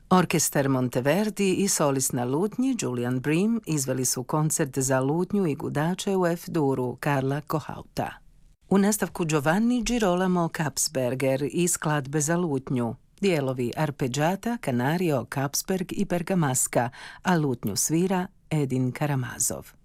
Orkestar Monteverdi i solist na lutnji Julian Bream izveli su koncert za lutnju i gudače u F-duru Karla Kohauta. U nastavku Giovanni Girolamo Kapsberger i skladbe za lutnju, dijelovi arpeggiata, Canario, Kapsberg i Bergamasca, a lutnju svira Edin Karamazov.